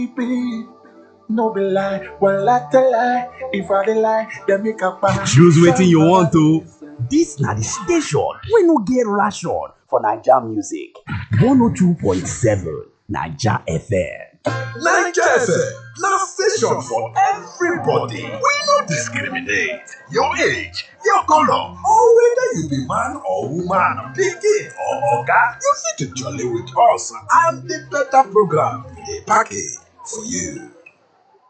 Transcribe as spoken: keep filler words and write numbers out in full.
be. No be lie, one lie to lie. If I dey lie, then make a pass. Choose wetin you want to. Dis na the station wey no get ration for Naija music. one oh two point seven Naija F M. Naija F M na station for everybody. We no discriminate. Your age, your color, or whether you be man or woman, pikin or oga, you fit to jolly with us and the better program we dey package for you.